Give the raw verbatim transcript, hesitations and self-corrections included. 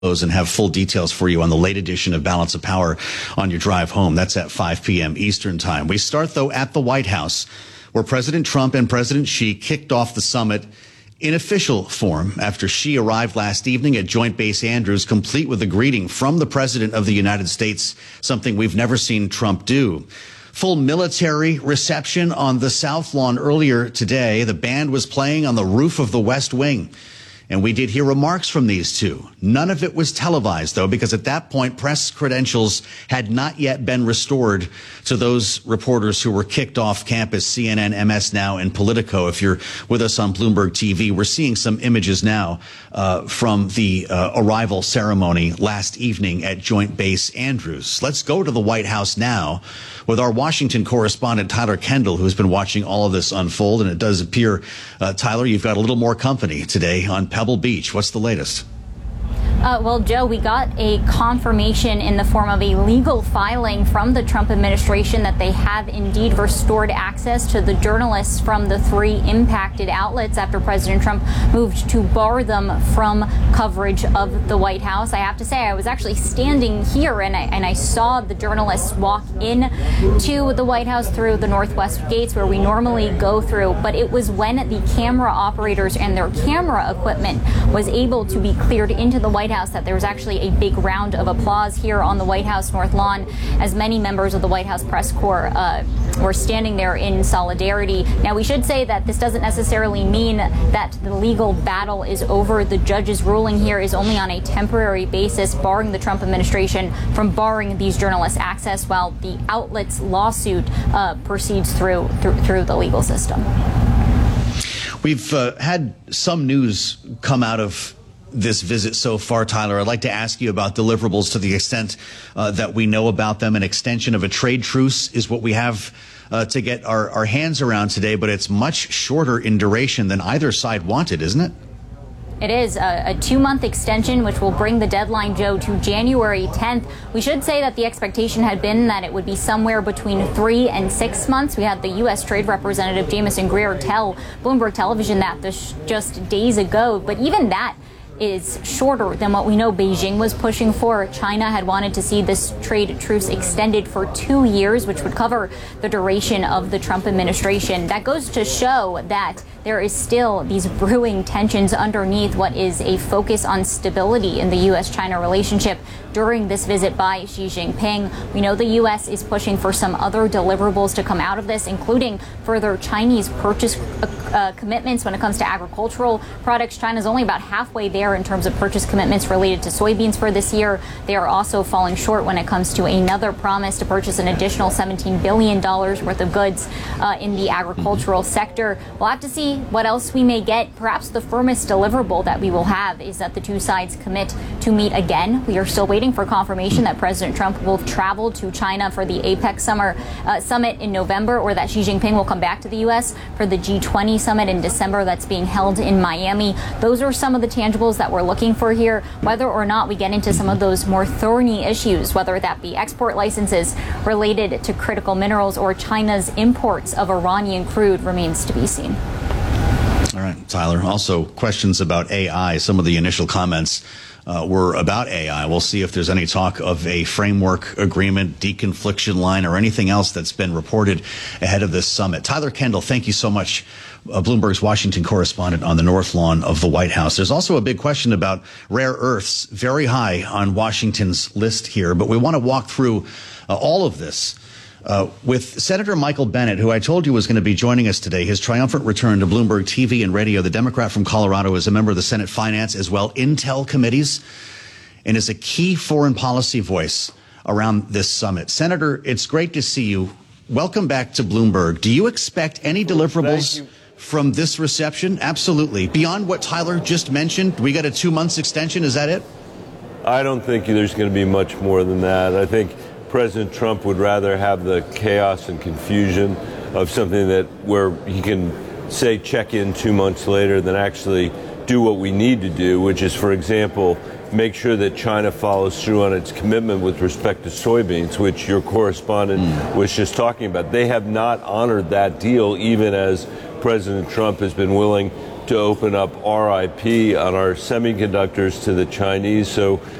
and have full details for you on the late edition of Balance of Power on your drive home. That's at five p.m. Eastern Time. We start, though, at the White House, where President Trump and President Xi kicked off the summit in official form after Xi arrived last evening at Joint Base Andrews, complete with a greeting from the President of the United States, something we've never seen Trump do. Full military reception on the South Lawn earlier today. The band was playing on the roof of the West Wing. And we did hear remarks from these two. None of it was televised, though, because at that point, press credentials had not yet been restored to those reporters who were kicked off campus, C N N, M S Now, and Politico. If you're with us on Bloomberg T V, we're seeing some images now uh, from the uh, arrival ceremony last evening at Joint Base Andrews. Let's go to the White House now with our Washington correspondent, Tyler Kendall, who's been watching all of this unfold. And it does appear, uh, Tyler, you've got a little more company today on Pebble Beach. What's the latest? Uh, well, Joe, we got a confirmation in the form of a legal filing from the Trump administration that they have indeed restored access to the journalists from the three impacted outlets after President Trump moved to bar them from coverage of the White House. I have to say, I was actually standing here and I, and I saw the journalists walk in to the White House through the Northwest gates where we normally go through. But it was when the camera operators and their camera equipment was able to be cleared into the White House that there was actually a big round of applause here on the White House North Lawn as many members of the White House press corps uh, were standing there in solidarity. Now, we should say that this doesn't necessarily mean that the legal battle is over. The judge's ruling here is only on a temporary basis, barring the Trump administration from barring these journalists access while the outlet's lawsuit uh, proceeds through, through through the legal system. We've uh, had some news come out of this visit so far, Tyler. I'd like to ask you about deliverables to the extent uh, that we know about them. An extension of a trade truce is what we have uh, to get our, our hands around today, but it's much shorter in duration than either side wanted, isn't it? It is a, a two-month extension, which will bring the deadline, Joe, to January tenth. We should say that the expectation had been that it would be somewhere between three and six months. We had the U S Trade Representative Jamieson Greer tell Bloomberg Television that this just days ago, but even that is shorter than what we know Beijing was pushing for. China had wanted to see this trade truce extended for two years, which would cover the duration of the Trump administration. That goes to show that there is still these brewing tensions underneath what is a focus on stability in the U S China relationship during this visit by Xi Jinping. We know the U S is pushing for some other deliverables to come out of this, including further Chinese purchase uh, commitments when it comes to agricultural products. China's only about halfway there in terms of purchase commitments related to soybeans for this year. They are also falling short when it comes to another promise to purchase an additional seventeen billion dollars worth of goods uh, in the agricultural sector. We'll have to see what else we may get. Perhaps the firmest deliverable that we will have is that the two sides commit to meet again. We are still waiting for confirmation that President Trump will travel to China for the APEC summer uh, summit in November, or that Xi Jinping will come back to the U S for the G twenty summit in December that's being held in Miami. Those are some of the tangibles that we're looking for here. Whether or not we get into some of those more thorny issues, whether that be export licenses related to critical minerals or China's imports of Iranian crude, remains to be seen. All right, Tyler. Also, questions about A I. Some of the initial comments uh, were about A I. We'll see if there's any talk of a framework agreement, deconfliction line, or anything else that's been reported ahead of this summit. Tyler Kendall, thank you so much. Uh, Bloomberg's Washington correspondent on the North Lawn of the White House. There's also a big question about rare earths, very high on Washington's list here, but we want to walk through uh, all of this Uh, with Senator Michael Bennet, who I told you was going to be joining us today. His triumphant return to Bloomberg T V and radio. The Democrat from Colorado is a member of the Senate Finance as well Intel committees and is a key foreign policy voice around this summit. Senator, it's great to see you. Welcome back to Bloomberg. Do you expect any deliverables from this reception? Absolutely. Beyond what Tyler just mentioned, we got a two months extension. Is that it? I don't think there's going to be much more than that. I think President Trump would rather have the chaos and confusion of something that where he can say check in two months later than actually do what we need to do, which is, for example, make sure that China follows through on its commitment with respect to soybeans, which your correspondent mm. was just talking about. They have not honored that deal, even as President Trump has been willing to open up R I P on our semiconductors to the Chinese. So